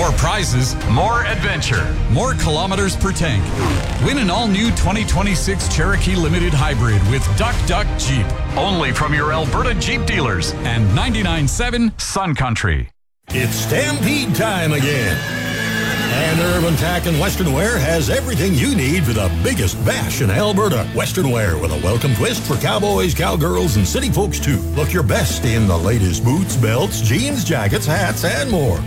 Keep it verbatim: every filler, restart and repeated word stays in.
More prizes, more adventure, more kilometers per tank. Win an all-new twenty twenty-six Cherokee Limited Hybrid with Duck Duck Jeep. Only from your Alberta Jeep dealers and ninety-nine point seven Sun Country. It's Stampede time again. And Urban Tack and Western Wear has everything you need for the biggest bash in Alberta. Western Wear with a welcome twist for cowboys, cowgirls, and city folks too. Look your best in the latest boots, belts, jeans, jackets, hats, and more.